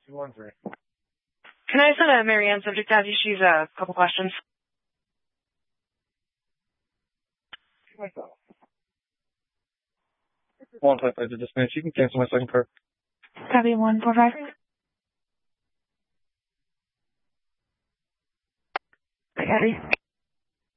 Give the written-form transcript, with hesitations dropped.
Can I send a Marianne subject have you? She's a couple questions. One five five to dispatch. You can cancel my second car. Copy 145. Abby.